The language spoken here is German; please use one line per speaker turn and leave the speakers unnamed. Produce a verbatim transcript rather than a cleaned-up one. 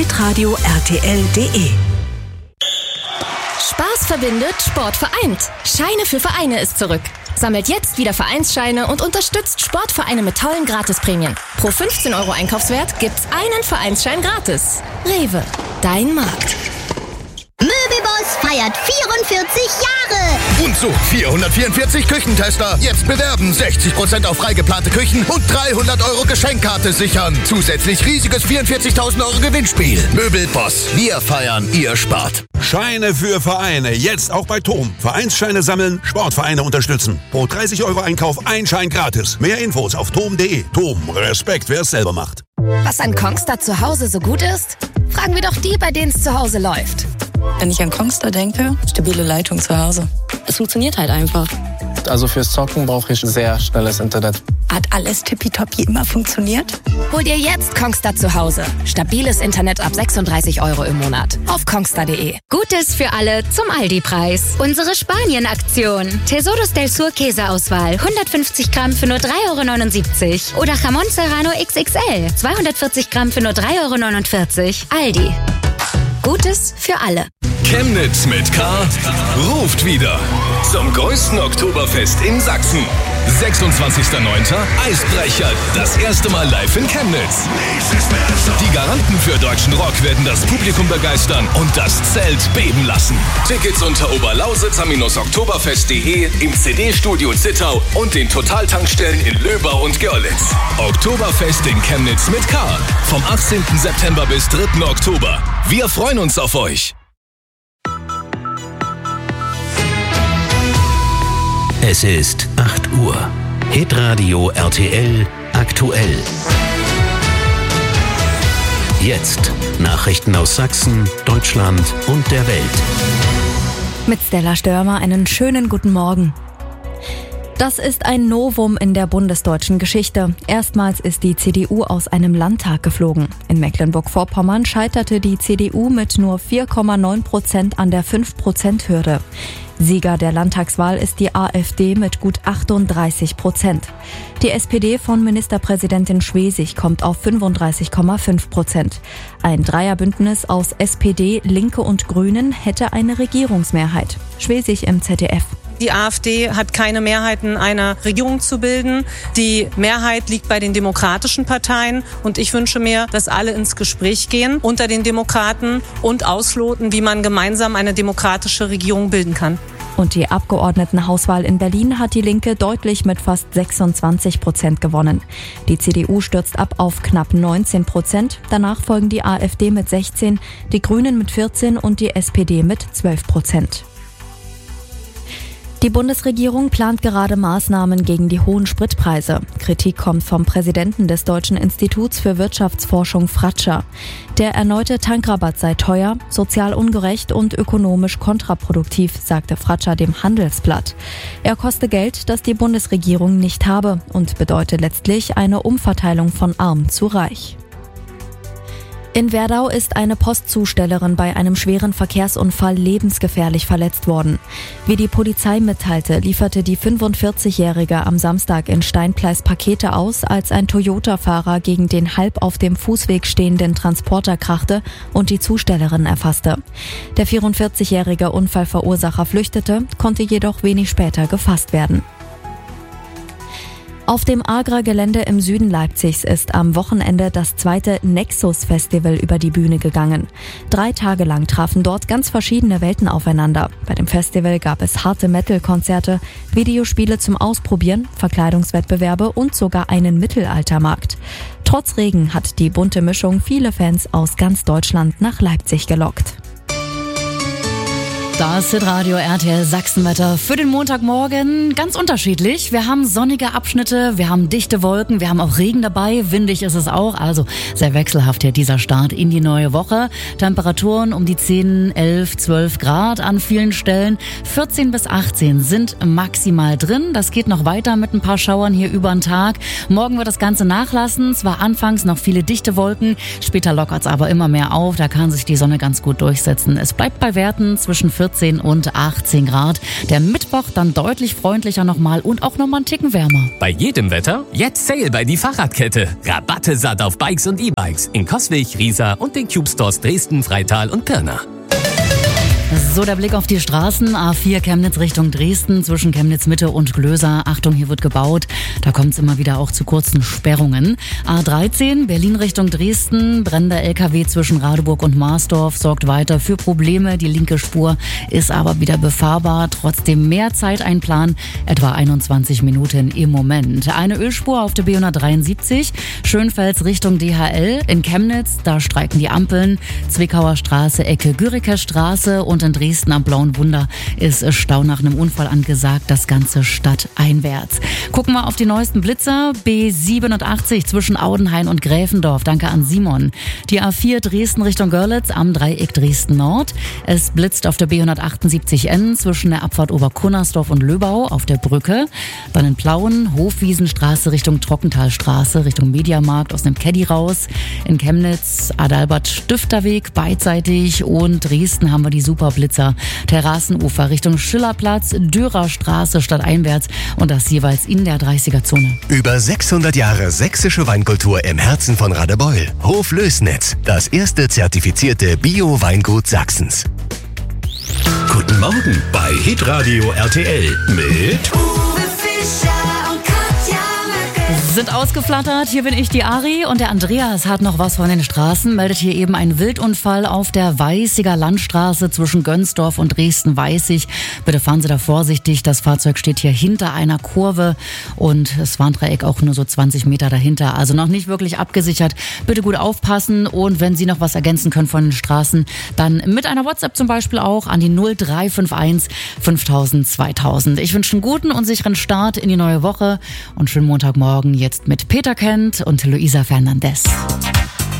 hitradio R T L punkt de.
Spaß verbindet, Sport vereint. Scheine für Vereine ist zurück. Sammelt jetzt wieder Vereinsscheine und unterstützt Sportvereine mit tollen Gratisprämien. Pro fünfzehn Euro Einkaufswert gibt's einen Vereinsschein gratis. Rewe, dein Markt.
Möbelboss feiert vierundvierzig Jahre.
Und so, vierhundertvierundvierzig Küchentester. Jetzt bewerben, sechzig Prozent auf freigeplante Küchen und dreihundert Euro Geschenkkarte sichern. Zusätzlich riesiges vierundvierzigtausend Euro Gewinnspiel. Möbelboss, wir feiern, ihr spart.
Scheine für Vereine, jetzt auch bei TOM. Vereinsscheine sammeln, Sportvereine unterstützen. Pro dreißig Euro Einkauf ein Schein gratis. Mehr Infos auf tom punkt de. TOM, Respekt, wer es selber macht.
Was an Kongstar zu Hause so gut ist? Fragen wir doch die, bei denen es zu Hause läuft.
Wenn ich an Kongstar denke, stabile Leitung zu Hause. Es funktioniert halt einfach.
Also fürs Zocken brauche ich sehr schnelles Internet.
Hat alles tippitoppi immer funktioniert?
Hol dir jetzt Kongstar zu Hause. Stabiles Internet ab sechsunddreißig Euro im Monat. Auf kongstar punkt de.
Gutes für alle zum Aldi-Preis. Unsere Spanien-Aktion. Tesoros del Sur Käseauswahl. hundertfünfzig Gramm für nur drei Euro neunundsiebzig. Oder Jamón Serrano X X L. zweihundertvierzig Gramm für nur drei Euro neunundvierzig. Aldi. Gutes für alle.
Chemnitz mit K ruft wieder zum größten Oktoberfest in Sachsen. sechsundzwanzigster neunter Eisbrecher, das erste Mal live in Chemnitz. Die Garanten für deutschen Rock werden das Publikum begeistern und das Zelt beben lassen. Tickets unter oberlausitzer-oktoberfest punkt de, im C D-Studio Zittau und den Totaltankstellen in Löbau und Görlitz. Oktoberfest in Chemnitz mit K. Vom achtzehnten September bis dritten Oktober. Wir freuen uns auf euch.
Es ist acht Uhr. Hitradio R T L aktuell. Jetzt Nachrichten aus Sachsen, Deutschland und der Welt.
Mit Stella Störmer einen schönen guten Morgen. Das ist ein Novum in der bundesdeutschen Geschichte. Erstmals ist die C D U aus einem Landtag geflogen. In Mecklenburg-Vorpommern scheiterte die C D U mit nur vier Komma neun Prozent an der fünf Prozent Hürde. Sieger der Landtagswahl ist die AfD mit gut achtunddreißig Prozent. Die S P D von Ministerpräsidentin Schwesig kommt auf fünfunddreißig Komma fünf Prozent. Ein Dreierbündnis aus S P D, Linke und Grünen hätte eine Regierungsmehrheit. Schwesig im Z D F.
Die AfD hat keine Mehrheiten, eine Regierung zu bilden. Die Mehrheit liegt bei den demokratischen Parteien. Und ich wünsche mir, dass alle ins Gespräch gehen unter den Demokraten und ausloten, wie man gemeinsam eine demokratische Regierung bilden kann.
Und die Abgeordnetenhauswahl in Berlin hat die Linke deutlich mit fast sechsundzwanzig Prozent gewonnen. Die C D U stürzt ab auf knapp neunzehn Prozent. Danach folgen die AfD mit sechzehn, die Grünen mit vierzehn und die S P D mit zwölf Prozent. Die Bundesregierung plant gerade Maßnahmen gegen die hohen Spritpreise. Kritik kommt vom Präsidenten des Deutschen Instituts für Wirtschaftsforschung Fratscher. Der erneute Tankrabatt sei teuer, sozial ungerecht und ökonomisch kontraproduktiv, sagte Fratscher dem Handelsblatt. Er koste Geld, das die Bundesregierung nicht habe und bedeute letztlich eine Umverteilung von arm zu reich. In Werdau ist eine Postzustellerin bei einem schweren Verkehrsunfall lebensgefährlich verletzt worden. Wie die Polizei mitteilte, lieferte die fünfundvierzigjährige am Samstag in Steinpleis Pakete aus, als ein Toyota-Fahrer gegen den halb auf dem Fußweg stehenden Transporter krachte und die Zustellerin erfasste. Der vierundvierzigjährige Unfallverursacher flüchtete, konnte jedoch wenig später gefasst werden. Auf dem Agra-Gelände im Süden Leipzigs ist am Wochenende das zweite Nexus-Festival über die Bühne gegangen. Drei Tage lang trafen dort ganz verschiedene Welten aufeinander. Bei dem Festival gab es harte Metal-Konzerte, Videospiele zum Ausprobieren, Verkleidungswettbewerbe und sogar einen Mittelaltermarkt. Trotz Regen hat die bunte Mischung viele Fans aus ganz Deutschland nach Leipzig gelockt.
Das Hitradio R T L Sachsenwetter für den Montagmorgen ganz unterschiedlich. Wir haben sonnige Abschnitte, wir haben dichte Wolken, wir haben auch Regen dabei, windig ist es auch, also sehr wechselhaft hier dieser Start in die neue Woche. Temperaturen um die zehn, elf, zwölf Grad an vielen Stellen, vierzehn bis achtzehn sind maximal drin. Das geht noch weiter mit ein paar Schauern hier über den Tag. Morgen wird das Ganze nachlassen, zwar anfangs noch viele dichte Wolken, später lockert es aber immer mehr auf, da kann sich die Sonne ganz gut durchsetzen. Es bleibt bei Werten zwischen vierzehn und achtzehn Grad. Der Mittwoch Gladbach dann deutlich freundlicher nochmal und auch nochmal einen Ticken wärmer.
Bei jedem Wetter jetzt Sale bei die Fahrradkette. Rabatte satt auf Bikes und E-Bikes in Coswig, Riesa und den Cube Stores Dresden, Freital und Pirna.
So, der Blick auf die Straßen. A vier Chemnitz Richtung Dresden zwischen Chemnitz Mitte und Glöser. Achtung, hier wird gebaut. Da kommt es immer wieder auch zu kurzen Sperrungen. A dreizehn Berlin Richtung Dresden. Brennender L K W zwischen Radeburg und Marsdorf sorgt weiter für Probleme. Die linke Spur ist aber wieder befahrbar. Trotzdem mehr Zeit einplanen. Etwa einundzwanzig Minuten im Moment. Eine Ölspur auf der B hundertdreiundsiebzig. Schönfels Richtung D H L. In Chemnitz, da streiken die Ampeln. Zwickauer Straße, Ecke Güriker Straße. Und in Dresden am Blauen Wunder ist Stau nach einem Unfall angesagt, das Ganze stadteinwärts. Gucken wir auf die neuesten Blitzer. B siebenundachtzig zwischen Audenhain und Gräfendorf. Danke an Simon. Die A vier Dresden Richtung Görlitz am Dreieck Dresden Nord. Es blitzt auf der B hundertachtundsiebzig N zwischen der Abfahrt Oberkunnersdorf und Löbau auf der Brücke. Dann in Plauen Hofwiesenstraße Richtung Trockentalstraße Richtung Mediamarkt aus dem Caddy raus. In Chemnitz Adalbert-Stifterweg beidseitig und Dresden haben wir die Super Blitzer, Terrassenufer Richtung Schillerplatz, Dürerstraße stadteinwärts und das jeweils in der dreißiger-Zone.
Über sechshundert Jahre sächsische Weinkultur im Herzen von Radebeul. Hof Lößnitz, das erste zertifizierte Bio-Weingut Sachsens.
Guten Morgen bei Hitradio R T L mit
Uwe Fischer und Katja Möcke.
Sind ausgeflattert, hier bin ich, die Ari, und der Andreas hat noch was von den Straßen, meldet hier eben einen Wildunfall auf der Weißiger Landstraße zwischen Gönsdorf und Dresden-Weißig. Bitte fahren Sie da vorsichtig, das Fahrzeug steht hier hinter einer Kurve und das Warndreieck auch nur so zwanzig Meter dahinter, also noch nicht wirklich abgesichert. Bitte gut aufpassen und wenn Sie noch was ergänzen können von den Straßen, dann mit einer WhatsApp zum Beispiel auch an die null drei fünf eins fünftausend zweitausend. Ich wünsche einen guten und sicheren Start in die neue Woche und schönen Montagmorgen jetzt mit Peter Kent und Luisa Fernandez.